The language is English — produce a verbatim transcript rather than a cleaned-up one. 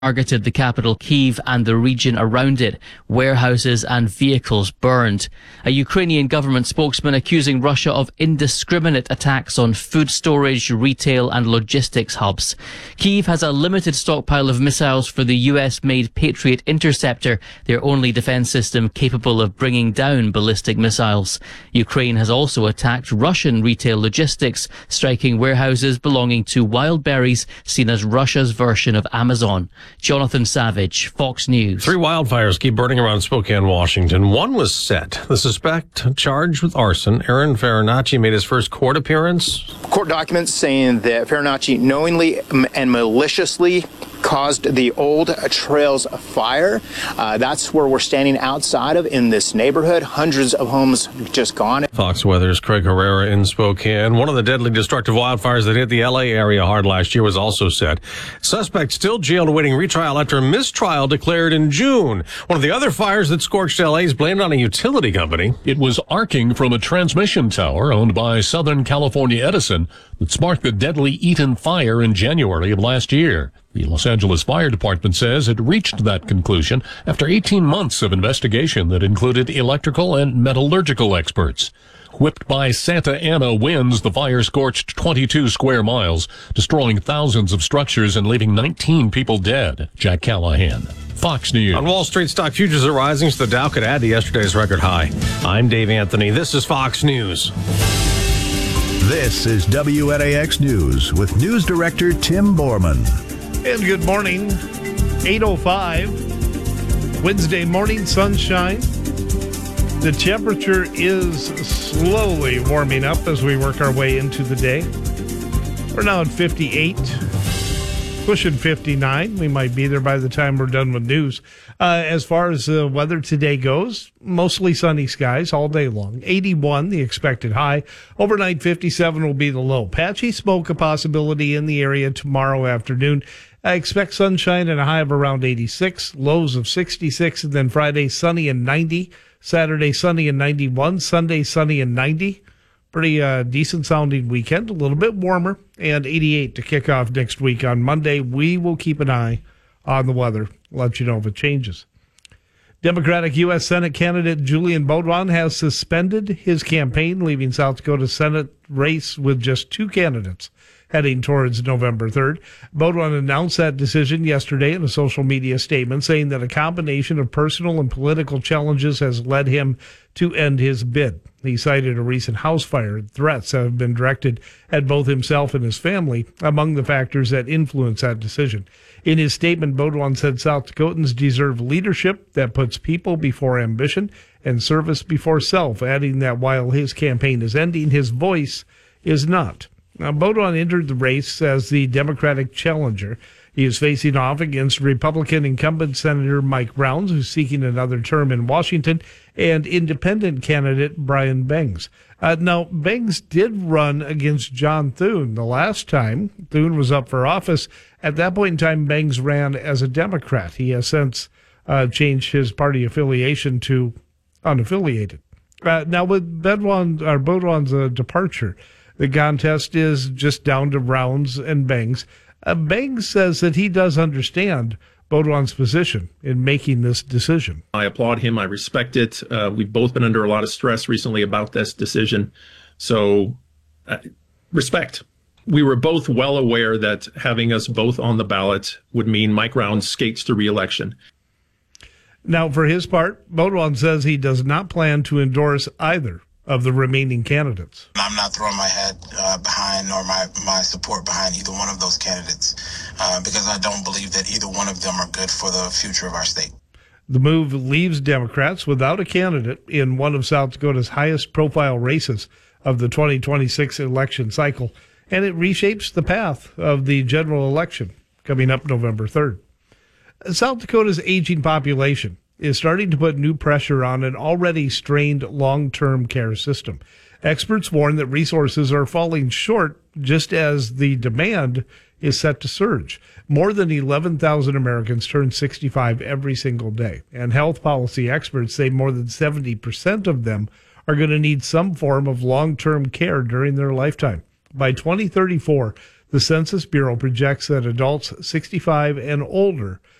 targeted the capital Kyiv and the region around it. Warehouses and vehicles burned. A Ukrainian government spokesman accusing Russia of indiscriminate attacks on food storage, retail and logistics hubs. Kyiv has a limited stockpile of missiles for the U S-made Patriot Interceptor, their only defense system capable of bringing down ballistic missiles. Ukraine has also attacked Russian retail logistics, striking warehouses belonging to Wildberries, seen as Russia's version of Amazon. Jonathan Savage, Fox News. Three wildfires keep burning around Spokane, Washington. One was set. The suspect charged with arson, Aaron Farinacci, made his first court appearance. Court documents saying that Farinacci knowingly and maliciously caused the Old Trails fire. Uh, that's where we're standing outside of in this neighborhood. Hundreds of homes just gone. Fox Weather's Craig Herrera in Spokane. One of the deadly destructive wildfires that hit the L A area hard last year was also set. Suspect still jailed awaiting retrial after a mistrial declared in June. One of the other fires that scorched L A is blamed on a utility company. It was arcing from a transmission tower owned by Southern California Edison that sparked the deadly Eaton fire in January of last year. The Los Angeles Fire Department says it reached that conclusion after eighteen months of investigation that included electrical and metallurgical experts. Whipped by Santa Ana winds, the fire scorched twenty-two square miles, destroying thousands of structures and leaving nineteen people dead. Jack Callahan, Fox News. On Wall Street, stock futures are rising, so the Dow could add to yesterday's record high. I'm Dave Anthony. This is Fox News. This is W N A X News with News Director Tim Borman. And good morning, eight oh five, Wednesday morning, sunshine. The temperature is slowly warming up as we work our way into the day. We're now at fifty-eight, pushing fifty-nine. We might be there by the time we're done with news. Uh, as far as the weather today goes, mostly sunny skies all day long. eighty-one, the expected high. Overnight, fifty-seven will be the low. Patchy smoke a possibility in the area tomorrow afternoon. I expect sunshine and a high of around eighty-six, lows of sixty-six, and then Friday, sunny and ninety. Saturday, sunny and ninety-one. Sunday, sunny and ninety. Pretty uh, decent sounding weekend, a little bit warmer, and eighty-eight to kick off next week. On Monday, we will keep an eye on the weather. Let you know if it changes. Democratic U S Senate candidate Julian Beaudoin has suspended his campaign, leaving South Dakota Senate race with just two candidates heading towards November third. Beaudoin announced that decision yesterday in a social media statement, saying that a combination of personal and political challenges has led him to end his bid. He cited a recent house fire and threats that have been directed at both himself and his family among the factors that influence that decision. In his statement, Beaudoin said South Dakotans deserve leadership that puts people before ambition and service before self, adding that while his campaign is ending, his voice is not. Now, Beaudoin entered the race as the Democratic challenger. He is facing off against Republican incumbent Senator Mike Rounds, who's seeking another term in Washington, and independent candidate Brian Bangs. Uh, now, Bangs did run against John Thune the last time Thune was up for office. At that point in time, Bangs ran as a Democrat. He has since uh, changed his party affiliation to unaffiliated. Uh, now, with Bedouin, or Beaudoin's uh, departure, the contest is just down to Rounds and Bangs. Uh, Bangs says that he does understand Beaudoin's position in making this decision. I applaud him. I respect it. Uh, we've both been under a lot of stress recently about this decision. So, uh, respect. We were both well aware that having us both on the ballot would mean Mike Rounds skates to re-election. Now, for his part, Beaudoin says he does not plan to endorse either of the remaining candidates. I'm not throwing my head uh, behind or my, my support behind either one of those candidates uh, because I don't believe that either one of them are good for the future of our state. The move leaves Democrats without a candidate in one of South Dakota's highest profile races of the twenty twenty-six election cycle, and it reshapes the path of the general election coming up November third. South Dakota's aging population is starting to put new pressure on an already strained long-term care system. Experts warn that resources are falling short just as the demand is set to surge. More than eleven thousand Americans turn sixty-five every single day, and health policy experts say more than seventy percent of them are going to need some form of long-term care during their lifetime. By twenty thirty-four, The Census Bureau projects that adults sixty-five and older